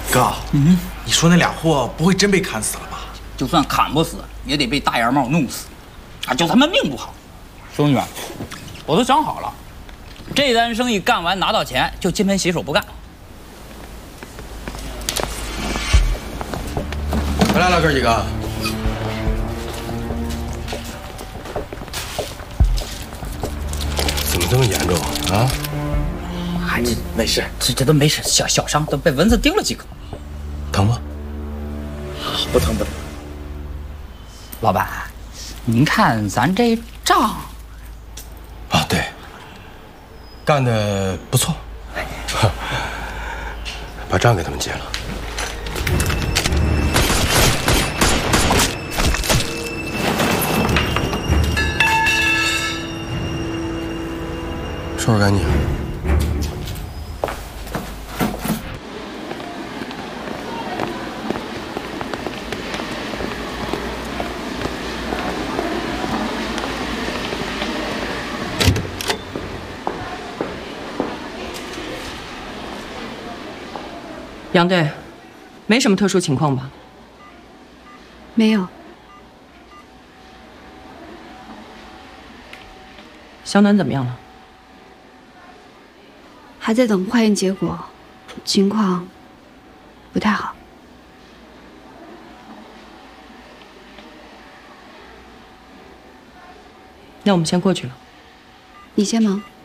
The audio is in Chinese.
哥，你说那俩货不会真被砍死了吧？ 就算砍不死，也得被大檐帽弄死，啊，就他们命不好。兄弟们，我都想好了，这单生意干完拿到钱就金盆洗手不干。 回来了，哥几个。 怎么这么严重啊？ 哎，这没事，这都没事，小伤，都被蚊子叮了几口。 疼吗？ 不疼不疼。老板，您看咱这账啊，对，干得不错，把账给他们结了。收拾干净。 杨队，没什么特殊情况吧？ 没有。 小暖怎么样了？ 还在等化验结果，情况不太好。 那我们先过去了。 你先忙。